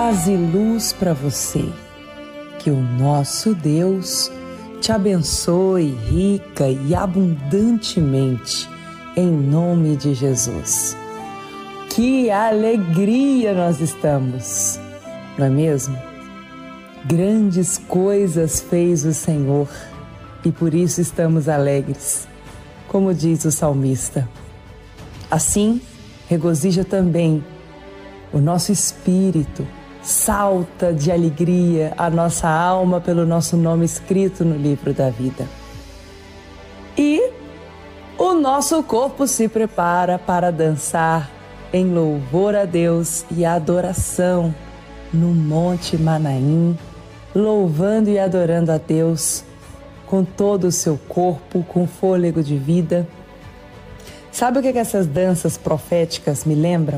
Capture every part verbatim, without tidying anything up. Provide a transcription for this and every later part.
paz e luz para você. Que o nosso Deus te abençoe rica e abundantemente, em nome de Jesus. Que alegria nós estamos, não é mesmo? Grandes coisas fez o Senhor e por isso estamos alegres, como diz o salmista. Assim, regozija também o nosso espírito, salta de alegria a nossa alma pelo nosso nome escrito no livro da vida. E o nosso corpo se prepara para dançar em louvor a Deus e adoração no Monte Manaim, louvando e adorando a Deus com todo o seu corpo, com fôlego de vida. Sabe o que essas danças proféticas me lembram?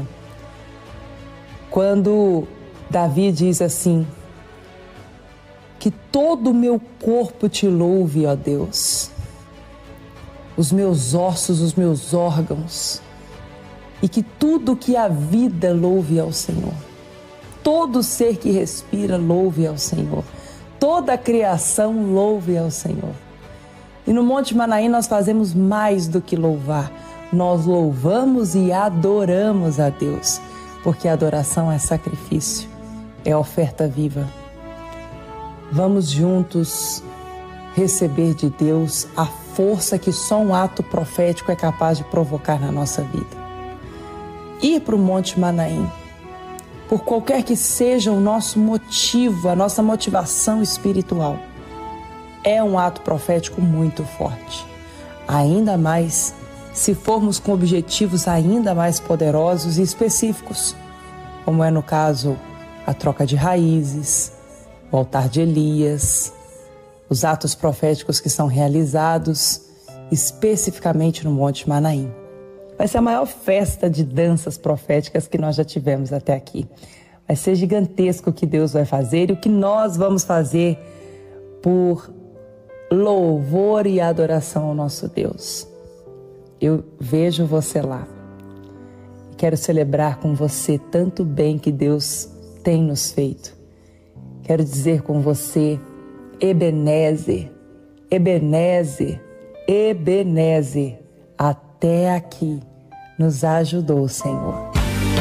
Quando Davi diz assim: que todo o meu corpo te louve, ó Deus, os meus ossos, os meus órgãos, e que tudo que há vida louve ao Senhor. Todo ser que respira louve ao Senhor. Toda a criação louve ao Senhor. E no Monte Manaim nós fazemos mais do que louvar. Nós louvamos e adoramos a Deus, porque a adoração é sacrifício, é oferta viva. Vamos juntos receber de Deus a força que só um ato profético é capaz de provocar na nossa vida. Ir para o Monte Manaim, por qualquer que seja o nosso motivo, a nossa motivação espiritual, é um ato profético muito forte. Ainda mais se formos com objetivos ainda mais poderosos e específicos, como é no caso a troca de raízes, o altar de Elias, os atos proféticos que são realizados especificamente no Monte Manaim. Vai ser a maior festa de danças proféticas que nós já tivemos até aqui. Vai ser gigantesco o que Deus vai fazer e o que nós vamos fazer por louvor e adoração ao nosso Deus. Eu vejo você lá. Quero celebrar com você tanto bem que Deus tem nos feito. Quero dizer com você, Ebenezer, Ebenezer, Ebenezer, até aqui nos ajudou o Senhor.